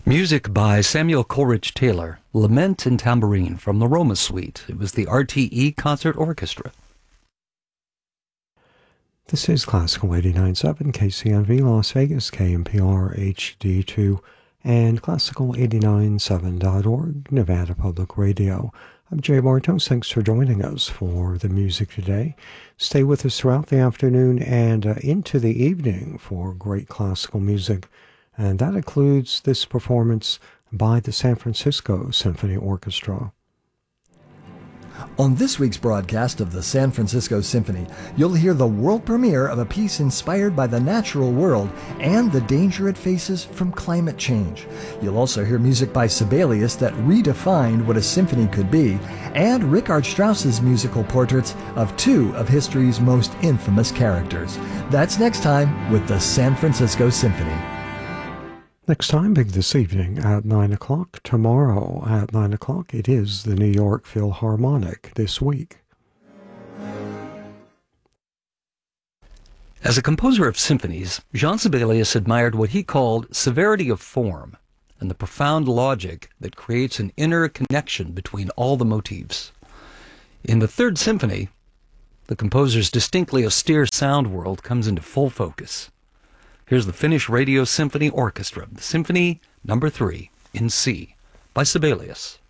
Music by Samuel Coleridge Taylor, Lament and Tambourine from the Roma Suite. It was the RTE Concert Orchestra. This is Classical 89.7 KCNV Las Vegas, KMPR HD2, and Classical897.org, Nevada Public Radio. I'm Jay Bartos. Thanks for joining us for the music today. Stay with us throughout the afternoon and into the evening for great classical music. And that includes this performance by the San Francisco Symphony Orchestra. On this week's broadcast of the San Francisco Symphony, you'll hear the world premiere of a piece inspired by the natural world and the danger it faces from climate change. You'll also hear music by Sibelius that redefined what a symphony could be, and Richard Strauss's musical portraits of two of history's most infamous characters. That's next time with the San Francisco Symphony. Next time, big this evening at 9 o'clock. Tomorrow at 9 o'clock, it is the New York Philharmonic this week. As a composer of symphonies, Jean Sibelius admired what he called severity of form and the profound logic that creates an inner connection between all the motifs. In the Third Symphony, the composer's distinctly austere sound world comes into full focus. Here's the Finnish Radio Symphony Orchestra, the Symphony No. 3 in C by Sibelius.